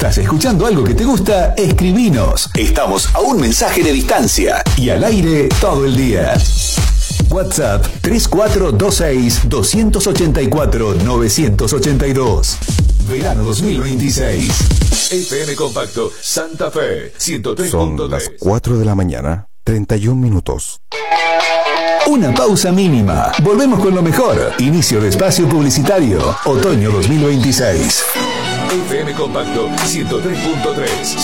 ¿Estás escuchando algo que te gusta? Escribinos. Estamos a un mensaje de distancia y al aire todo el día. WhatsApp 3426-284-982. Verano 2026. FM Compacto Santa Fe 103.3. Son las 4 de la mañana, 31 minutos. Una pausa mínima. Volvemos con lo mejor. Inicio de espacio publicitario. Otoño 2026. FM Compacto 103.3.